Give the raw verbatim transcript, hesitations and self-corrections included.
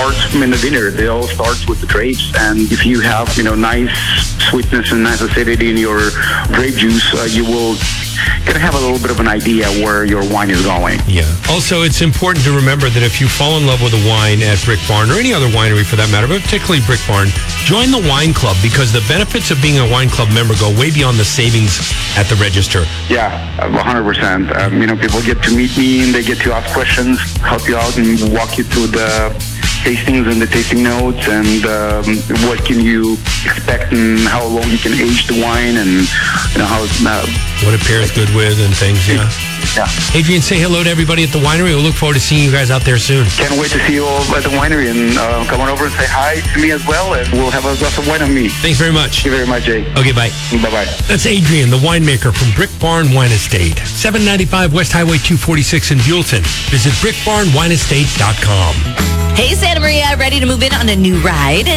starts, I mean, the dinner, it all starts with the grapes. And if you have, you know, nice sweetness and nice acidity in your grape juice, uh, you will kind of have a little bit of an idea where your wine is going. Yeah. Also, it's important to remember that if you fall in love with a wine at Brick Barn, or any other winery for that matter, but particularly Brick Barn, join the wine club, because the benefits of being a wine club member go way beyond the savings at the register. Yeah, one hundred percent. Um, you know, people get to meet me and they get to ask questions, help you out and walk you through the tastings and the tasting notes, and um, what can you expect and how long you can age the wine, and you know how uh, what it pairs good with and things. Yeah. Yeah. Adrian, say hello to everybody at the winery. We'll look forward to seeing you guys out there soon. Can't wait to see you all at the winery, and uh, come on over and say hi to me as well, and we'll have a glass of wine on me. Thanks very much. Thank you very much, Jay. Okay, bye. Bye-bye. That's Adrian, the winemaker from Brick Barn Wine Estate, seven ninety-five West Highway two forty-six in Buellton. Visit brick barn wine estate dot com. Hey, Santa Maria, ready to move in on a new ride?